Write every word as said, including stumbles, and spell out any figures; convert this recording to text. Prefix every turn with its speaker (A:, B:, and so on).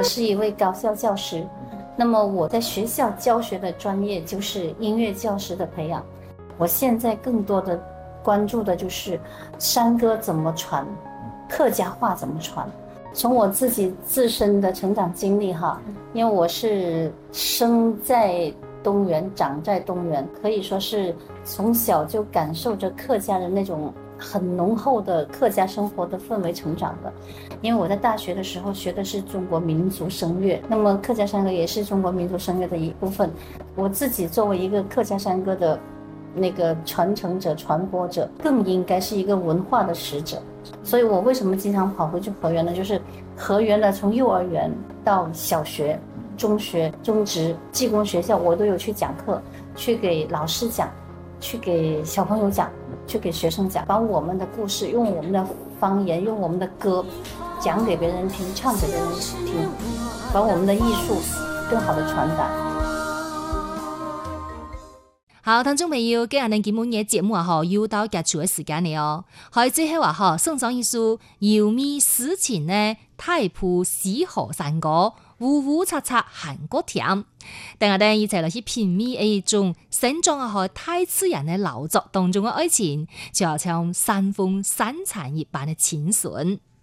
A: 是一位高校教师，那么我在学校教学的专业就是音乐教师的培养。我现在更多的关注的就是山歌怎么传，客家话怎么传。从我自己自身的成长经历哈，因为我是生在东源，长在东源，可以说是从小就感受着客家的那种很浓厚的客家生活的氛围成长的。因为我在大学的时候学的是中国民族声乐，那么客家山歌也是中国民族声乐的一部分。我自己作为一个客家山歌的那个传承者、传播者，更应该是一个文化的使者。所以我为什么经常跑回去河源呢？就是河源的从幼儿园到小学、中学、中职、技工学校，我都有去讲课，去给老师讲，去给小朋友讲，去给学生讲，把我们的故事用我们的方言，用我们的歌讲给别人听，唱给别人听，把我们的艺术更好的传达。
B: 好，聽眾朋友，今日呢節目嘅節目啊，嗬，要到結束嘅時間嚟哦。喺最後啊，嗬，送上一首姚密詩情呢太仆西河山歌，烏烏擦擦韓國甜。等下呢，一齊嚟去品味一種生長啊，嗬，太自然嘅勞作當中嘅愛情，就好像山風山殘一般嘅清純。